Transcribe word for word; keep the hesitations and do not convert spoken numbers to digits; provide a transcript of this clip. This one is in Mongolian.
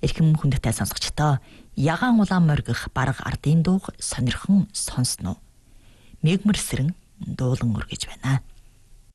Эрхэм хүндэгтэй сонсогчдоо ягаан улаан моргих бараг ардын дууг сонирхон сонсноо. Мегмэр сэрэн дуулан өргөж байна.